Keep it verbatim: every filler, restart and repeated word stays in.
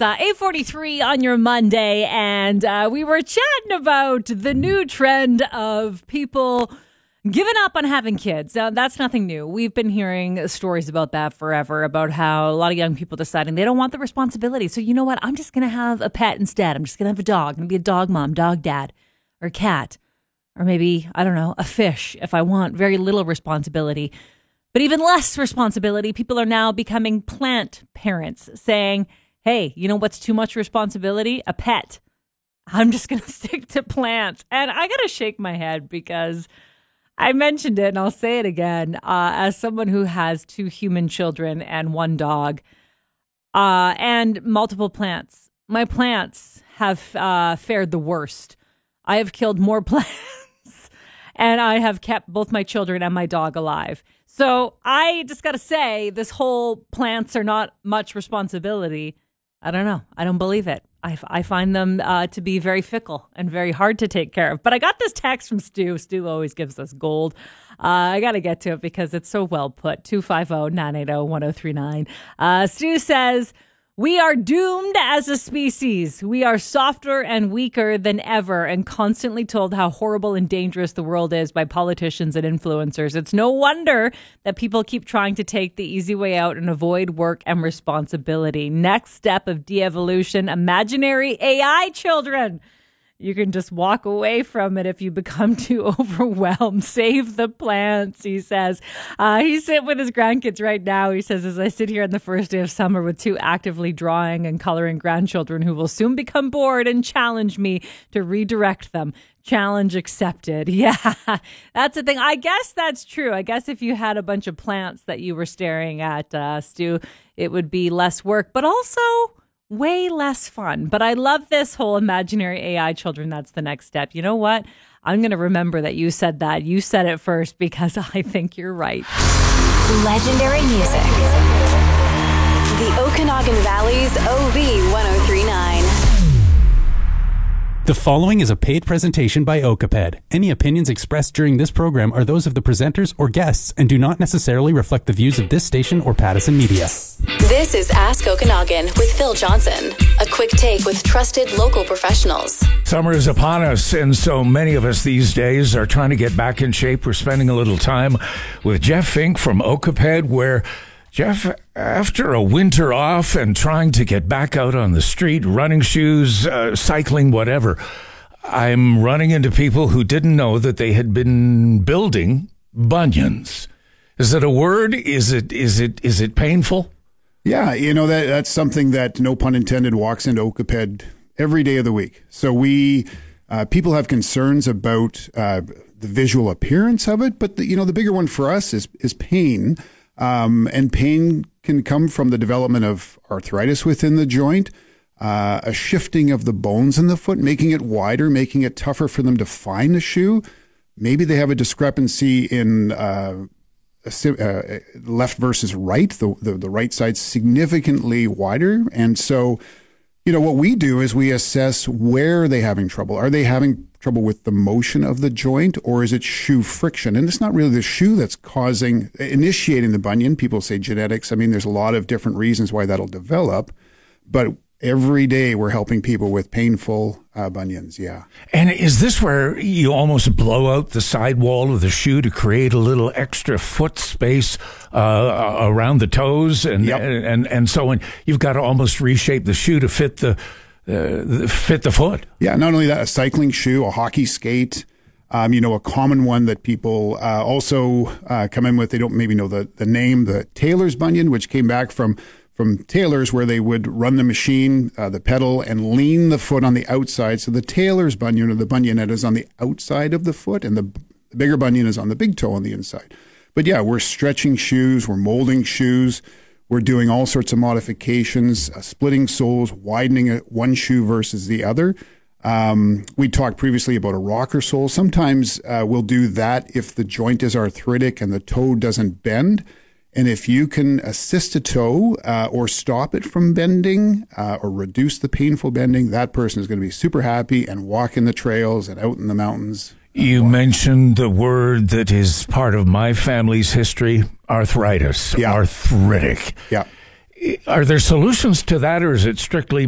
is uh, eight forty-three on your Monday, and uh, we were chatting about the new trend of people giving up on having kids. Now, that's nothing new. We've been hearing stories about that forever, about how a lot of young people deciding they don't want the responsibility. So you know what? I'm just going to have a pet instead. I'm just going to have a dog. I'm going to be a dog mom, dog dad, or cat, or maybe, I don't know, a fish if I want very little responsibility. But even less responsibility, people are now becoming plant parents, saying, hey, you know what's too much responsibility? A pet. I'm just going to stick to plants. And I got to shake my head because I mentioned it, and I'll say it again, uh, as someone who has two human children and one dog uh, and multiple plants. My plants have uh, fared the worst. I have killed more plants, and I have kept both my children and my dog alive. So I just got to say, this whole plants are not much responsibility. I don't know. I don't believe it. I, I find them uh, to be very fickle and very hard to take care of. But I got this text from Stu. Stu always gives us gold. Uh, I got to get to it because it's so well put. two five zero, nine eight zero, one zero three nine. Uh, Stu says, we are doomed as a species. We are softer and weaker than ever and constantly told how horrible and dangerous the world is by politicians and influencers. It's no wonder that people keep trying to take the easy way out and avoid work and responsibility. Next step of de-evolution, imaginary A I children. You can just walk away from it if you become too overwhelmed. Save the plants, he says. Uh, he's sitting with his grandkids right now. He says, as I sit here on the first day of summer with two actively drawing and coloring grandchildren who will soon become bored and challenge me to redirect them. Challenge accepted. Yeah, that's the thing. I guess that's true. I guess if you had a bunch of plants that you were staring at, uh, Stu, it would be less work, but also way less fun. But I love this whole imaginary A I children. That's the next step. You know what? I'm going to remember that you said that. You said it first because I think you're right. Legendary music. The Okanagan Valley's O V one oh three point nine. The following is a paid presentation by Okaped. Any opinions expressed during this program are those of the presenters or guests and do not necessarily reflect the views of this station or Pattison Media. This is Ask Okanagan with Phil Johnson. A quick take with trusted local professionals. Summer is upon us, and so many of us these days are trying to get back in shape. We're spending a little time with Jeff Fink from Okaped, where Jeff, after a winter off and trying to get back out on the street, running shoes, uh, cycling, whatever, I'm running into people who didn't know that they had been building bunions. Is it a word? Is it is it is it painful? Yeah, you know, that that's something that, no pun intended, walks into Okaped every day of the week. So we uh, people have concerns about uh, the visual appearance of it, but the, you know, the bigger one for us is is pain. Um, and pain can come from the development of arthritis within the joint, uh, a shifting of the bones in the foot, making it wider, making it tougher for them to find a shoe. Maybe they have a discrepancy in uh, uh, left versus right. The, the, the right side's significantly wider. And so, you know, what we do is we assess where are they having trouble. Are they having trouble with the motion of the joint, or is it shoe friction? And it's not really the shoe that's causing, initiating the bunion. People say genetics. I mean, there's a lot of different reasons why that'll develop. But every day we're helping people with painful uh, bunions, yeah. And is this where you almost blow out the sidewall of the shoe to create a little extra foot space uh, around the toes? And, yep. and, and, and so on, you've got to almost reshape the shoe to fit the Uh, fit the foot. Yeah, not only that, a cycling shoe, a hockey skate, um, you know, a common one that people uh, also uh, come in with, they don't maybe know the, the name, the tailor's bunion, which came back from, from tailors where they would run the machine, uh, the pedal, and lean the foot on the outside. So the tailor's bunion, or the bunionette, is on the outside of the foot, and the, the bigger bunion is on the big toe on the inside. But yeah, we're stretching shoes, we're molding shoes. We're doing all sorts of modifications, uh, splitting soles, widening a, one shoe versus the other. Um, we talked previously about a rocker sole. Sometimes uh, we'll do that if the joint is arthritic and the toe doesn't bend. And if you can assist a toe uh, or stop it from bending uh, or reduce the painful bending, that person is going to be super happy and walk in the trails and out in the mountains. You mentioned the word that is part of my family's history, arthritis, yeah. arthritic. Yeah. Are there solutions to that, or is it strictly